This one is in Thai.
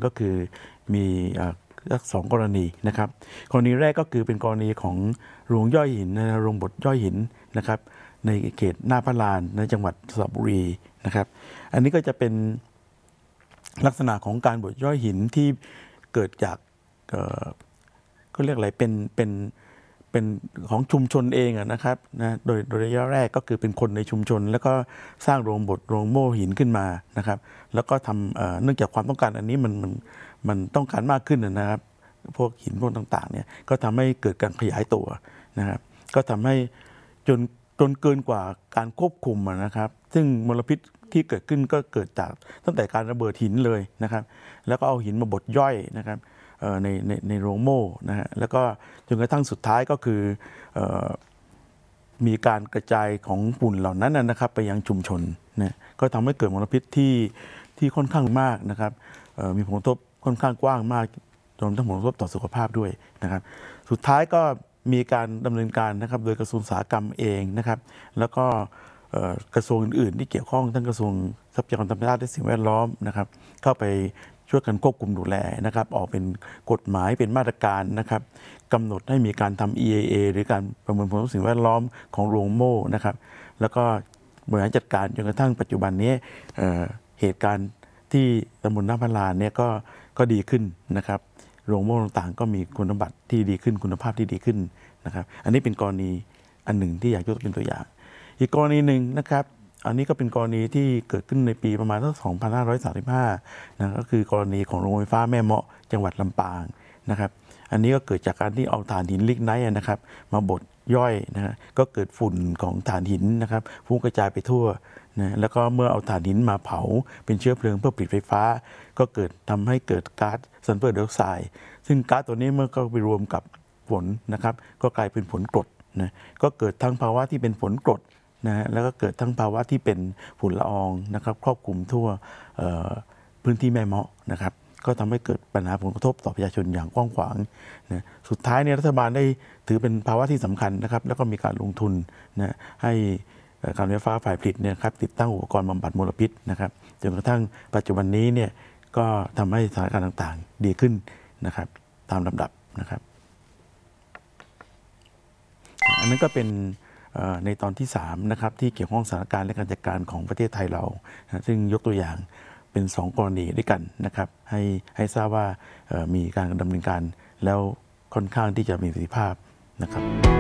ก็คือมีสองกรณีนะครับกรณีแรกก็คือเป็นกรณีของโรงย่อยหินโรงบดย่อยหินนะครับในเขตหน้าพระลานในจังหวัดสระบุรีนะครับอันนี้ก็จะเป็นลักษณะของการบดย่อยหินที่เกิดจากก็เรียกอะไรเป็นของชุมชนเองนะครับนะโดยระยะแรกก็คือเป็นคนในชุมชนแล้วก็สร้างโรงบดโรงโม่หินขึ้นมานะครับแล้วก็ทำเนื่องจากความต้องการอันนี้มันต้องการมากขึ้นนะครับพวกหินพวกต่างๆเนี่ยก็ทำให้เกิดการขยายตัวนะครับก็ทำให้จนเกินกว่าการควบคุมนะครับซึ่งมลพิษที่เกิดขึ้นก็เกิดจากตั้งแต่การระเบิดหินเลยนะครับแล้วก็เอาหินมาบดย่อยนะครับในโรงโม่นะฮะแล้วก็จนกระทั่งสุดท้ายก็คือมีการกระจายของฝุ่นเหล่านั้นนะครับไปยังชุมชนนะก็ทำให้เกิดมลพิษที่ค่อนข้างมากนะครับมีผลกระทบค่อนข้างกว้างมากจนทั้งผลกระทบต่อสุขภาพด้วยนะครับสุดท้ายก็มีการดำเนินการนะครับโดยกระทรวงอุตสาหกรรมเองนะครับแล้วก็กระทรวงอื่นๆที่เกี่ยวข้องทั้งกระทรวงทรัพยากรธรรมชาติและสิ่งแวดล้อมนะครับเข้าไปช่วยกันควบคุมดูแลนะครับออกเป็นกฎหมายเป็นมาตรการนะครับกำหนดให้มีการทำ EIA หรือการประเมินผลกระทบสิ่งแวดล้อมของโรงโม่นะครับแล้วก็บริหารจัดการจนกระทั่งปัจจุบันนี้เหตุการณ์ที่ตำบลหน้าพระลานเนี่ยก็ดีขึ้นนะครับโรงโม่ต่างๆก็มีคุณสมบัติที่ดีขึ้นคุณภาพที่ดีขึ้นนะครับอันนี้เป็นกรณีอันหนึ่งที่อยากยกเป็นตัวอย่างอีกกรณีหนึ่งนะครับอันนี้ก็เป็นกรณีที่เกิดขึ้นในปีประมาณ2535นะก็คือกรณีของโรงไฟฟ้าแม่เมาะจังหวัดลำปางนะครับอันนี้ก็เกิดจากการที่เอาถ่านหินลิกไนท์นะครับมาบดย่อยนะก็เกิดฝุ่นของถ่านหินนะครับฟุ้งกระจายไปทั่วนะแล้วก็เมื่อเอาถ่านหินมาเผาเป็นเชื้อเพลิงเพื่อผลิตไฟฟ้าก็ทำให้เกิดก๊าซซัลเฟอร์ไดออกไซด์ซึ่งก๊าซตัวนี้เมื่อก็ไปรวมกับฝนนะครับก็กลายเป็นฝนกรดนะก็เกิดทั้งภาวะที่เป็นฝนกรดนะแล้วก็เกิดทั้งภาวะที่เป็นฝุ่นละอองนะครับครอบคลุมทั่วพื้นที่แม่เมาะนะครับก็ทำให้เกิดปัญหาผลกระทบต่อประชาชนอย่างกว้างขวางนะสุดท้ายเนี่ยรัฐบาลได้ถือเป็นภาวะที่สำคัญนะครับแล้วก็มีการลงทุนนะให้การไฟฟ้าฝ่ายผลิตเนี่ยครับติดตั้งอุปกรณ์บำบัดมลพิษนะครับจนกระทั่งปัจจุบันนี้เนี่ยก็ทำให้สถานการณ์ต่างๆดีขึ้นนะครับตามลำดับนะครับอันนั้นก็เป็นในตอนที่3นะครับที่เกี่ยวข้องสถานการณ์และการจัดการของประเทศไทยเราซึ่งยกตัวอย่างเป็น2กรณีด้วยกันนะครับให้ทราบว่ามีการดำเนินการแล้วค่อนข้างที่จะมีประสิทธิภาพนะครับ